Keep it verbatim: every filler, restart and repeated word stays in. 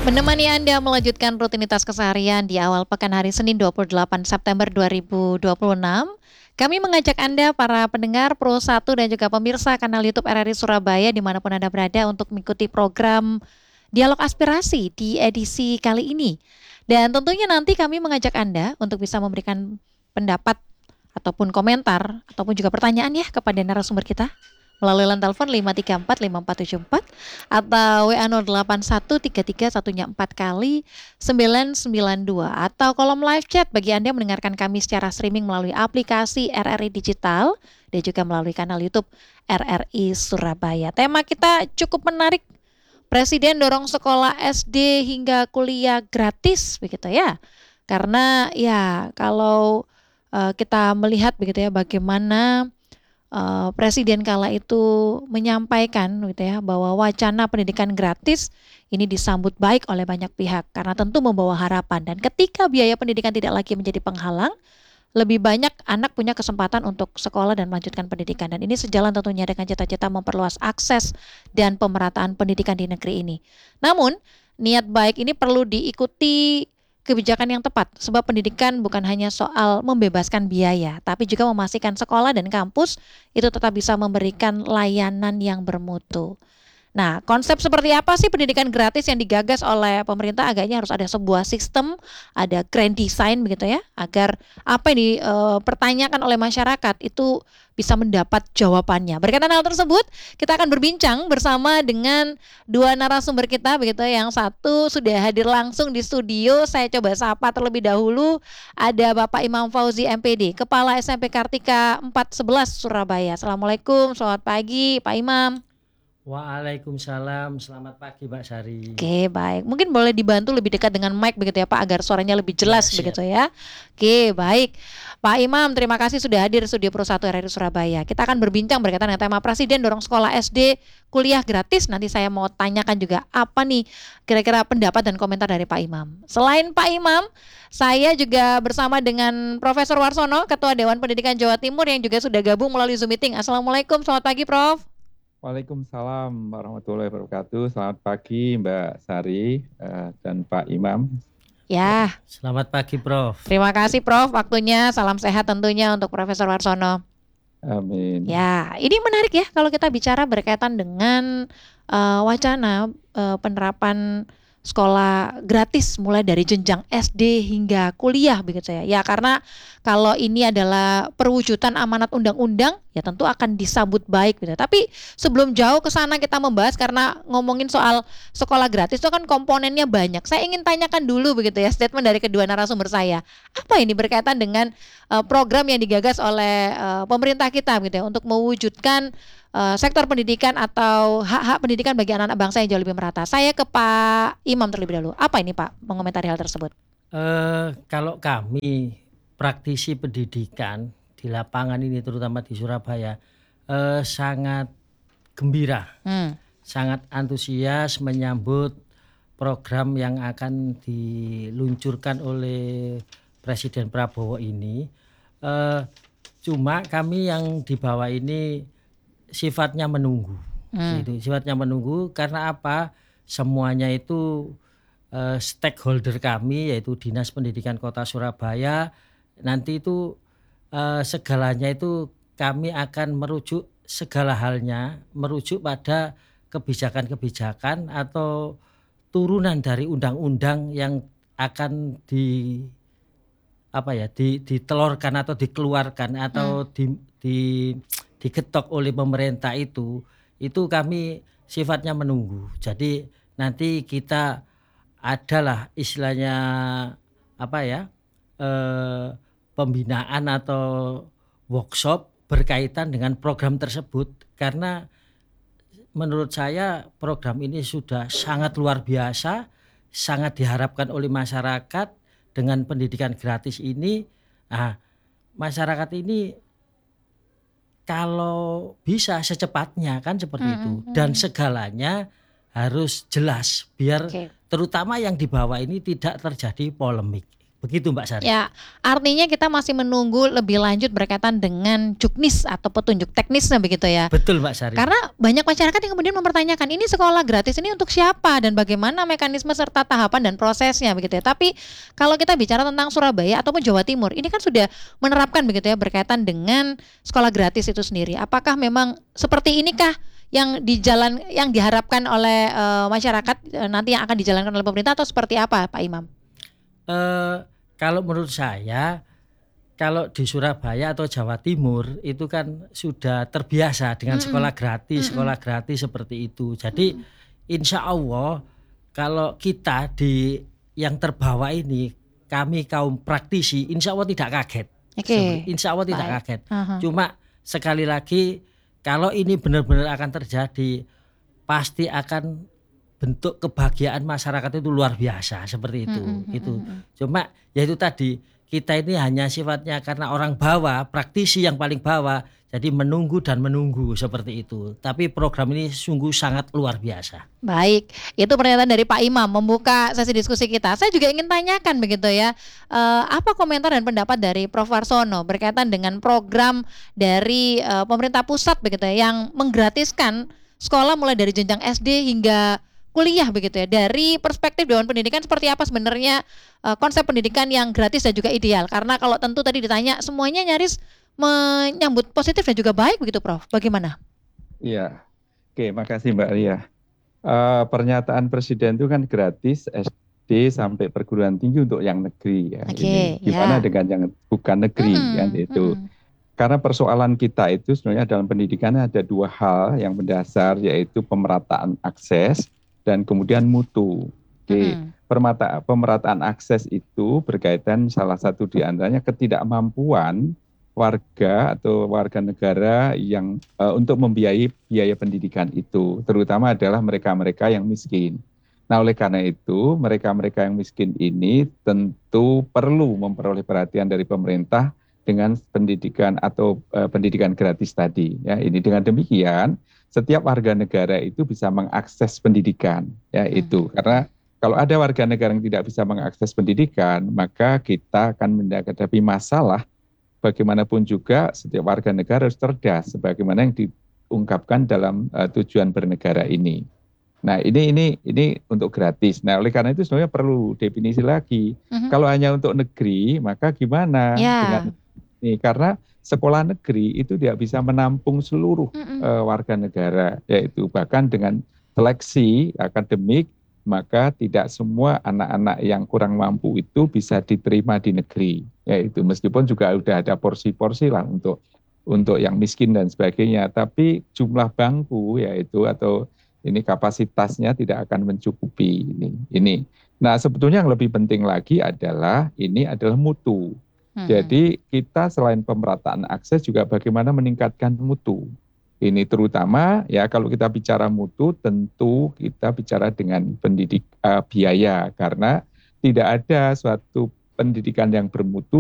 Menemani Anda melanjutkan rutinitas keseharian di awal pekan hari Senin dua puluh delapan September dua ribu dua puluh enam, kami mengajak Anda para pendengar Pro satu dan juga pemirsa kanal YouTube R R I Surabaya dimanapun Anda berada untuk mengikuti program Dialog Aspirasi di edisi kali ini. Dan tentunya nanti kami mengajak Anda untuk bisa memberikan pendapat ataupun komentar ataupun juga pertanyaan ya kepada narasumber kita melalui line telepon lima tiga empat lima empat tujuh empat atau W A nol delapan satu tiga tiga satunya empat kali sembilan sembilan dua atau kolom live chat bagi Anda yang mendengarkan kami secara streaming melalui aplikasi R R I Digital dan juga melalui kanal YouTube R R I Surabaya. Tema kita cukup menarik. Presiden dorong sekolah S D hingga kuliah gratis begitu ya. Karena ya kalau uh, kita melihat begitu ya bagaimana Uh, Presiden kala itu menyampaikan gitu ya bahwa wacana pendidikan gratis ini disambut baik oleh banyak pihak karena tentu membawa harapan, dan ketika biaya pendidikan tidak lagi menjadi penghalang, lebih banyak anak punya kesempatan untuk sekolah dan melanjutkan pendidikan, dan ini sejalan tentunya dengan cita-cita memperluas akses dan pemerataan pendidikan di negeri ini. Namun niat baik ini perlu diikuti kebijakan yang tepat, sebab pendidikan bukan hanya soal membebaskan biaya, tapi juga memastikan sekolah dan kampus itu tetap bisa memberikan layanan yang bermutu. Nah, konsep seperti apa sih pendidikan gratis yang digagas oleh pemerintah? Agaknya harus ada sebuah sistem, ada grand design begitu ya, agar apa yang dipertanyakan oleh masyarakat itu bisa mendapat jawabannya. Berkaitan hal tersebut, kita akan berbincang bersama dengan dua narasumber kita begitu. Yang satu sudah hadir langsung di studio, saya coba sapa terlebih dahulu. Ada Bapak Imam Fauzi M P D, Kepala S M P Kartika empat sebelas Surabaya. Assalamualaikum, selamat pagi Pak Imam. Waalaikumsalam, selamat pagi Mbak Sari. Oke, baik. Mungkin boleh dibantu lebih dekat dengan mic begitu ya Pak, agar suaranya lebih jelas ya, begitu ya. Oke, baik. Pak Imam, terima kasih sudah hadir di Studio Pro satu R R I Surabaya. Kita akan berbincang berkaitan dengan tema Presiden dorong sekolah S D kuliah gratis. Nanti saya mau tanyakan juga apa nih kira-kira pendapat dan komentar dari Pak Imam. Selain Pak Imam, saya juga bersama dengan Profesor Warsono, Ketua Dewan Pendidikan Jawa Timur yang juga sudah gabung melalui Zoom meeting. Assalamualaikum, selamat pagi Prof. Waalaikumsalam warahmatullahi wabarakatuh. Selamat pagi Mbak Sari uh, dan Pak Imam. Ya. Selamat pagi Prof. Terima kasih Prof waktunya. Salam sehat tentunya untuk Profesor Warsono. Amin. Ya, ini menarik ya kalau kita bicara berkaitan dengan uh, wacana uh, penerapan sekolah gratis mulai dari jenjang S D hingga kuliah begitu ya. Ya karena kalau ini adalah perwujudan amanat undang-undang ya tentu akan disambut baik gitu. Tapi sebelum jauh ke sana kita membahas, karena ngomongin soal sekolah gratis itu kan komponennya banyak. Saya ingin tanyakan dulu begitu ya statement dari kedua narasumber saya. Apa ini berkaitan dengan uh, program yang digagas oleh uh, pemerintah kita gitu ya untuk mewujudkan Uh, sektor pendidikan atau hak-hak pendidikan bagi anak-anak bangsa yang jauh lebih merata. Saya ke Pak Imam terlebih dahulu. Apa ini Pak mengomentari hal tersebut? Uh, kalau kami praktisi pendidikan di lapangan ini terutama di Surabaya uh, sangat gembira, hmm. sangat antusias menyambut program yang akan diluncurkan oleh Presiden Prabowo ini. Uh, cuma kami yang di bawah ini sifatnya menunggu, hmm. gitu. Sifatnya menunggu karena apa? Semuanya itu uh, stakeholder kami yaitu Dinas Pendidikan Kota Surabaya. Nanti itu uh, segalanya itu kami akan merujuk segala halnya merujuk pada kebijakan-kebijakan atau turunan dari undang-undang yang akan di apa ya di ditelorkan atau dikeluarkan atau hmm. di, di digetok oleh pemerintah itu, itu kami sifatnya menunggu. Jadi nanti kita adalah istilahnya apa ya eh, pembinaan atau workshop berkaitan dengan program tersebut, karena menurut saya program ini sudah sangat luar biasa, sangat diharapkan oleh masyarakat dengan pendidikan gratis ini. Nah, masyarakat ini kalau bisa secepatnya kan seperti mm-hmm. itu, dan segalanya harus jelas biar okay. terutama yang di bawah ini tidak terjadi polemik Begitu Mbak Sari. Ya, artinya kita masih menunggu lebih lanjut berkaitan dengan juknis atau petunjuk teknisnya begitu ya. Betul Mbak Sari. Karena banyak masyarakat yang kemudian mempertanyakan, ini sekolah gratis ini untuk siapa dan bagaimana mekanisme serta tahapan dan prosesnya begitu ya. Tapi kalau kita bicara tentang Surabaya ataupun Jawa Timur, ini kan sudah menerapkan begitu ya berkaitan dengan sekolah gratis itu sendiri. Apakah memang seperti inikah yang dijalan yang diharapkan oleh uh, masyarakat uh, nanti yang akan dijalankan oleh pemerintah, atau seperti apa Pak Imam? Uh, kalau menurut saya, kalau di Surabaya atau Jawa Timur itu kan sudah terbiasa dengan mm-mm. sekolah gratis, mm-mm. sekolah gratis seperti itu. Jadi mm-mm. insya Allah kalau kita di yang terbawa ini, kami kaum praktisi, insya Allah tidak kaget. Okay. Insya Allah tidak Baik. kaget. Uh-huh. Cuma sekali lagi, kalau ini benar-benar akan terjadi, pasti akan bentuk kebahagiaan masyarakat itu luar biasa seperti itu. Mm-hmm. Itu cuma ya itu tadi, kita ini hanya sifatnya karena orang bawah, praktisi yang paling bawah, jadi menunggu dan menunggu seperti itu. Tapi program ini sungguh sangat luar biasa. Baik, itu pernyataan dari Pak Imam membuka sesi diskusi kita. Saya juga ingin tanyakan begitu ya, uh, apa komentar dan pendapat dari Profesor Warsono berkaitan dengan program dari uh, pemerintah pusat begitu ya, yang menggratiskan sekolah mulai dari jenjang S D hingga kuliah begitu ya. Dari perspektif Dewan Pendidikan, seperti apa sebenarnya uh, konsep pendidikan yang gratis dan juga ideal? Karena kalau tentu tadi ditanya, semuanya nyaris menyambut positif dan juga baik begitu Prof. Bagaimana? Iya, oke, makasih Mbak Ria. Uh, pernyataan Presiden itu kan gratis S D sampai perguruan tinggi untuk yang negeri ya. Oke, ini gimana ya. dengan yang bukan negeri hmm, kan itu. Hmm. Karena persoalan kita itu sebenarnya dalam pendidikan ada dua hal yang mendasar, yaitu pemerataan akses dan kemudian mutu. Oke, hmm. Permata, pemerataan akses itu berkaitan salah satu di antaranya ketidakmampuan warga atau warga negara yang uh, untuk membiayai biaya pendidikan itu, terutama adalah mereka-mereka yang miskin. Nah, oleh karena itu, mereka-mereka yang miskin ini tentu perlu memperoleh perhatian dari pemerintah dengan pendidikan atau uh, pendidikan gratis tadi. Ya, ini dengan demikian setiap warga negara itu bisa mengakses pendidikan, ya hmm. itu. Karena kalau ada warga negara yang tidak bisa mengakses pendidikan, maka kita akan menghadapi masalah. Bagaimanapun juga setiap warga negara harus cerdas, sebagaimana yang diungkapkan dalam uh, tujuan bernegara ini. Nah, ini ini ini untuk gratis. Nah, oleh karena itu sebenarnya perlu definisi lagi. Uh-huh. Kalau hanya untuk negeri, maka gimana yeah. dengan ini? Karena sekolah negeri itu tidak bisa menampung seluruh uh-uh. uh, warga negara, yaitu bahkan dengan seleksi akademik, maka tidak semua anak-anak yang kurang mampu itu bisa diterima di negeri, yaitu meskipun juga sudah ada porsi-porsi lah untuk untuk yang miskin dan sebagainya, tapi jumlah bangku yaitu atau ini kapasitasnya tidak akan mencukupi ini. Ini. Nah, sebetulnya yang lebih penting lagi adalah ini adalah mutu. Hmm. Jadi kita selain pemerataan akses juga bagaimana meningkatkan mutu. Ini terutama ya kalau kita bicara mutu tentu kita bicara dengan pendidik uh, biaya, karena tidak ada suatu pendidikan yang bermutu